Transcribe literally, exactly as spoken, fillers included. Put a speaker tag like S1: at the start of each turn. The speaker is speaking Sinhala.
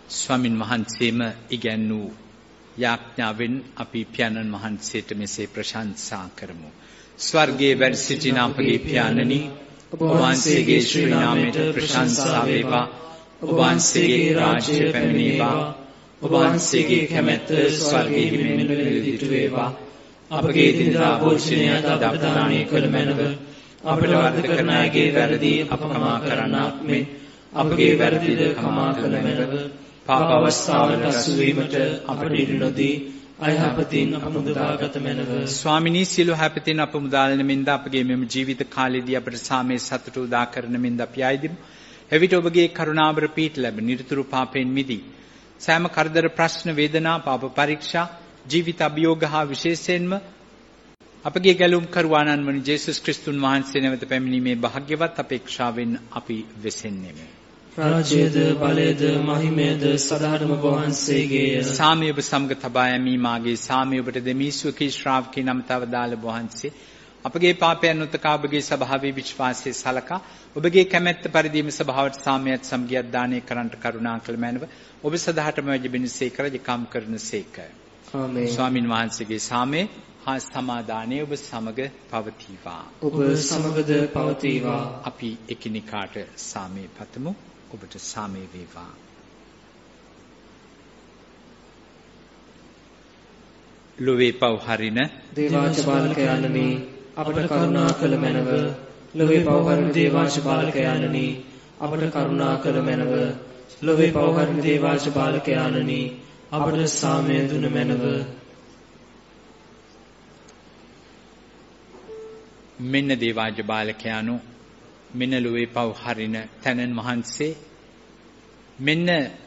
S1: ස්වාමින් වහන්සේම ඉගැන්වූ යාඥාවෙන් අපි පියාණන් වහන්සේට මෙසේ ප්‍රශංසා කරමු. ස්වර්ගයේ වැඩ සිටින අපගේ පියාණනි, ඔබ වහන්සේගේ ශ්‍රී නාමයට ප්‍රශංසා වේවා. ඔබ වහන්සේගේ රාජ්‍ය පැමිණේවා. ඔබ වහන්සේගේ කැමැත්ත ස්වර්ගයේ මෙන් නිරදිතු වේවා. අපගේ දිනදා භෝජනය අද අප දානය කළ මැනව. අපට වරද කරන අයගේ වැරදි අප කමා කරන්නාක් මෙන් අපගේ වැරදිද කමා කළ මැනව. පාප අවස්ථාවට අසු වීමට අපට ඉඩ නොදී අයහපතින් අප මුදාගත මැනව. ස්වාමිනී, සියලු හැපතින් අප මුදාලන මෙන්ද අපගේ මෙම ජීවිත කාලයේදී අපට සාමයේ සතුට උදා කරන මෙන්ද අපි ආයදිමු. එවිට ඔබගේ කරුණාවර පීඨ ලැබ නිරතුරු පාපයෙන් මිදී සෑම කරදර, ප්‍රශ්න, වේදනා, පාප පරීක්ෂා, ජීවිත අභියෝග හා විශේෂයෙන්ම අපගේ ගැලුම් කරුවාණන් වන ජේසුස් ක්‍රිස්තුන් වහන්සේ නැවත පැමිණීමේ භාග්‍යවත් අපේක්ෂාවෙන් අපි වෙසෙන්නේමු.
S2: රාජ්‍යද, බලයද, මහිමයද සදාටම ඔබ වහන්සේගේය.
S1: සාමය ඔබ සමග තබා යමි. මාගේ සාමය ඔබට දෙමි. ස්වකී ශ්‍රාවකී නමතව දාල වහන්සේ අපගේ පාපයන් උත්තකා ඔබගේ ස්වභාවී විශ්වාසයේ සලකා ඔබගේ කැමැත්ත පරිදිම ස්වභාවට සාමයත් සමගියත් දානය කරන්නට කරුණා කළ මැනව. ඔබ සදාටම වැඩිබිනසේක රජකම් කරනසේක.
S2: ආමේන්.
S1: ස්වාමින් වහන්සේගේ සාමය හා සමාදානය ඔබ සමග පවතිවා.
S2: ඔබ සමගද පවතිවා.
S1: අපි එකිනෙකාට සාමය පතමු. ඔබට සාමය වේවා. ලොවේ පව් හරින
S2: දේවාච බාලකයාණනි, අපට කරුණා කළ මැනව. ලොවේ පව් හරින දේවාච බාලකයාණනි, අපට කරුණා කළ මැනව. ලොවේ පව් හරින දේවාච බාලකයාණනි, අපට සාමය දුන මැනව.
S1: මෙන්න දේවාජ බාලකයාණෝ, මෙන්න ලොවේ පව් හරින තැනන් වහන්සේ, මෙන්න